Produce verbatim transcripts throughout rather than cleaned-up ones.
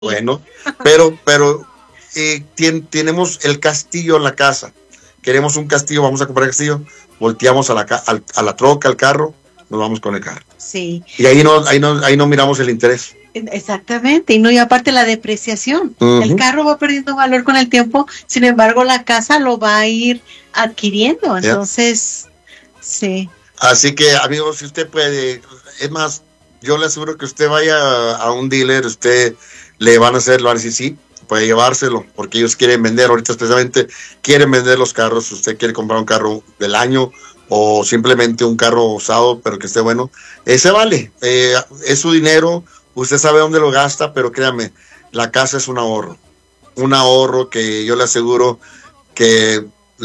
Bueno, pero, pero eh, tien, tenemos el castillo en la casa. Queremos un castillo, vamos a comprar castillo, volteamos a la, a, a la troca, al carro, nos vamos con el carro. Sí. Y ahí no, ahí no, ahí no miramos el interés. Exactamente, y no, y aparte la depreciación. Uh-huh. El carro va perdiendo valor con el tiempo, sin embargo la casa lo va a ir adquiriendo, entonces, yeah. sí. Así que, amigos, si usted puede, es más, yo le aseguro que usted vaya a un dealer, usted le van a hacer, lo van a decir, sí, puede llevárselo, porque ellos quieren vender, ahorita especialmente quieren vender los carros, usted quiere comprar un carro del año, o simplemente un carro usado, pero que esté bueno, ese vale, eh, es su dinero, usted sabe dónde lo gasta, pero créame, la casa es un ahorro, un ahorro que yo le aseguro que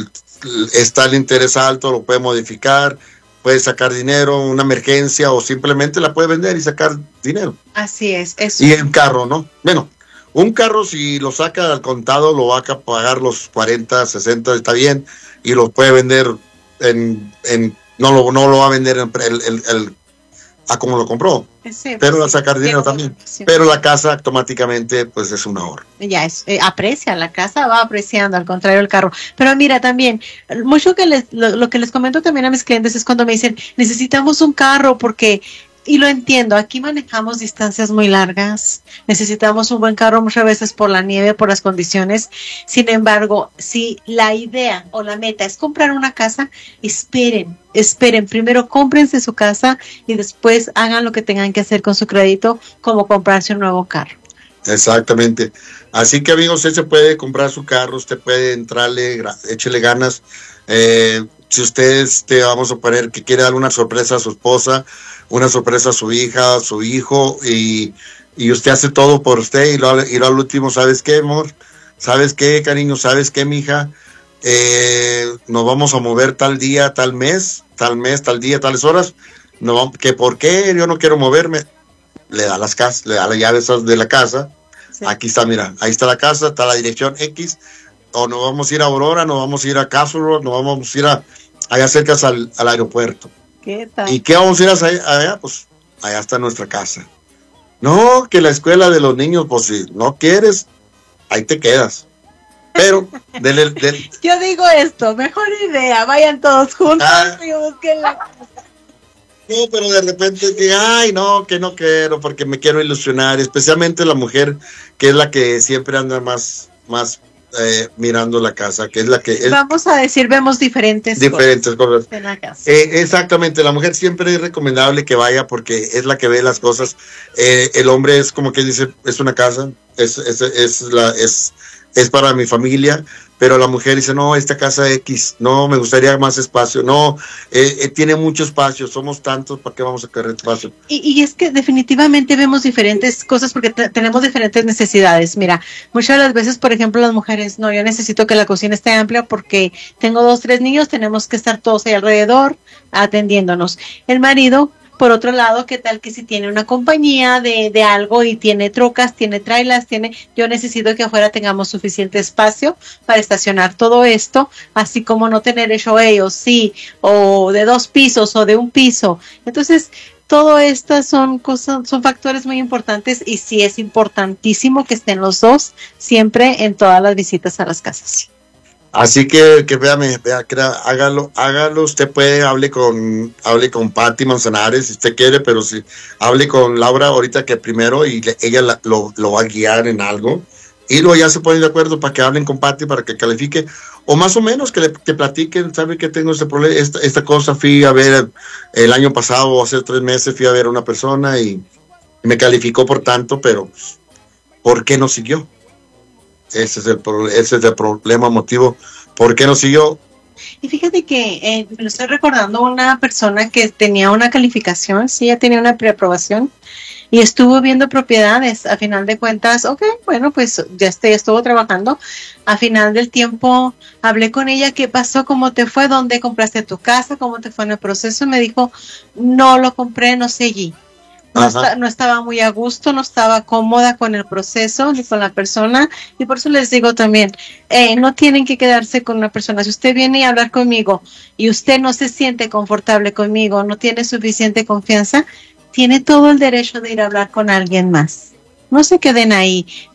está el interés alto, lo puede modificar, puede sacar dinero, una emergencia, o simplemente la puede vender y sacar dinero. Así es. Eso. Y en carro, ¿no? Bueno, un carro si lo saca al contado, lo va a pagar los cuarenta, sesenta, está bien, y lo puede vender en, en no, lo, no lo va a vender en el, el, el a como lo compró, sí, pero va a sacar dinero también, sí. Pero la casa automáticamente pues es un ahorro. Ya es, eh, aprecia, la casa va apreciando, al contrario el carro. Pero mira también, mucho que les, lo, lo que les comento también a mis clientes es cuando me dicen, necesitamos un carro porque, y lo entiendo, aquí manejamos distancias muy largas, necesitamos un buen carro muchas veces por la nieve, por las condiciones. Sin embargo, si la idea o la meta es comprar una casa, esperen, esperen, primero cómprense su casa y después hagan lo que tengan que hacer con su crédito, como comprarse un nuevo carro. Exactamente. Así que, amigos, usted se puede comprar su carro, usted puede entrarle, échele ganas. Eh, si usted, este, vamos a poner que quiere dar una sorpresa a su esposa, una sorpresa a su hija, a su hijo, y, y usted hace todo por usted, y lo, y lo al último, ¿sabes qué, amor? ¿Sabes qué, cariño? ¿Sabes qué, mija? Eh, nos vamos a mover tal día, tal mes, tal mes, tal día, tales horas. No, ¿que por qué? Yo no quiero moverme. Le da las casas, le da las llaves de la casa. Sí. Aquí está, mira, ahí está la casa, está la dirección X. O nos vamos a ir a Aurora, nos vamos a ir a Castle Rock, nos vamos a ir a allá cerca al, al aeropuerto. ¿Qué tal? ¿Y qué vamos a ir a allá? Pues allá está nuestra casa. No, que la escuela de los niños, pues si no quieres, ahí te quedas. Pero, dele, dele. Yo digo esto, mejor idea, vayan todos juntos ah, y busquen la casa. No, pero de repente que, ay, no, que no quiero, porque me quiero ilusionar, especialmente la mujer, que es la que siempre anda más, más eh, mirando la casa, que es la que... Es, vamos a decir, vemos diferentes, diferentes cosas, cosas. en la casa. Eh, exactamente, la mujer siempre es recomendable que vaya porque es la que ve las cosas. Eh, el hombre es como que dice, es una casa, es, es, es, la, es, es para mi familia, pero la mujer dice, no, esta casa X, no, me gustaría más espacio, no, eh, eh, tiene mucho espacio, somos tantos, ¿para qué vamos a querer espacio? Y, y es que definitivamente vemos diferentes cosas porque t- tenemos diferentes necesidades. Mira, muchas de las veces, por ejemplo, las mujeres, no, yo necesito que la cocina esté amplia porque tengo dos, tres niños, tenemos que estar todos ahí alrededor atendiéndonos. El marido, por otro lado, ¿qué tal que si tiene una compañía de, de algo y tiene trocas, tiene trailers, tiene, yo necesito que afuera tengamos suficiente espacio para estacionar todo esto, así como no tener hecho ellos, sí, o de dos pisos o de un piso. Entonces, todo esto son cosas, son factores muy importantes y sí es importantísimo que estén los dos siempre en todas las visitas a las casas. Así que, que véame, vea, que hágalo, hágalo, usted puede, hable con, hable con Patti Manzanares si usted quiere, pero si hable con Laura ahorita que primero y le, ella la, lo, lo va a guiar en algo, y luego ya se ponen de acuerdo para que hablen con Patti, para que califique, o más o menos que le que platiquen, sabe que tengo este problema, esta, esta cosa, fui a ver el año pasado, hace tres meses, fui a ver a una persona y me calificó por tanto, pero ¿por qué no siguió? Ese es el ese es el problema, motivo por qué no siguió. Y fíjate que eh, me lo estoy recordando una persona que tenía una calificación, sí, ya tenía una preaprobación y estuvo viendo propiedades. A final de cuentas, ok, bueno, pues ya, este, ya estuvo trabajando. A final del tiempo hablé con ella, ¿qué pasó? ¿Cómo te fue? ¿Dónde compraste tu casa? ¿Cómo te fue en el proceso? Me dijo, no lo compré, no seguí. No, está, no estaba muy a gusto, no estaba cómoda con el proceso ni con la persona, y por eso les digo también, eh, no tienen que quedarse con una persona. Si usted viene a hablar conmigo y usted no se siente confortable conmigo, no tiene suficiente confianza, tiene todo el derecho de ir a hablar con alguien más. no se queden ahí.